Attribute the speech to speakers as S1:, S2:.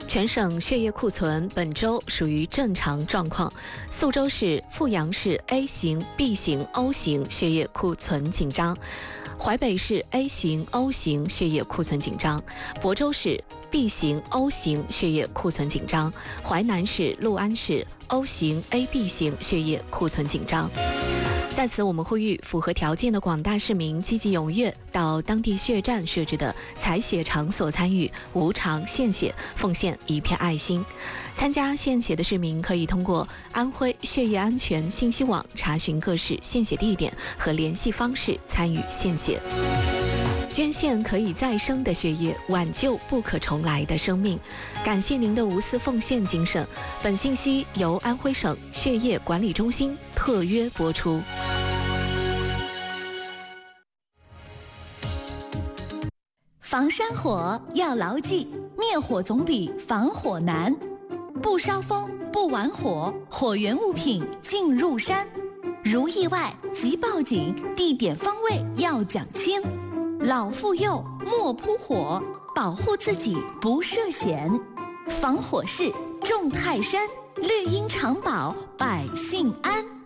S1: 全省血液库存本周属于正常状况。宿州市、阜阳市 A 型、B 型、O 型血液库存紧张。淮北市 A 型、O 型血液库存紧张，亳州市 B 型、O 型血液库存紧张，淮南市、六安市 O 型、AB 型血液库存紧张。在此，我们呼吁符合条件的广大市民积极踊跃到当地血站设置的采血场所参与无偿献血，奉献一片爱心。参加献血的市民可以通过安徽血液安全信息网查询各市献血地点和联系方式参与献血。捐献可以再生的血液，挽救不可重来的生命。感谢您的无私奉献精神。本信息由安徽省血液管理中心特约播出。
S2: 防山火要牢记，灭火总比防火难。不烧风，不玩火，火源物品进入山。如意外即报警，地点方位要讲清。老妇幼莫扑火，保护自己不涉险。防火势重泰山，绿荫长保百姓安。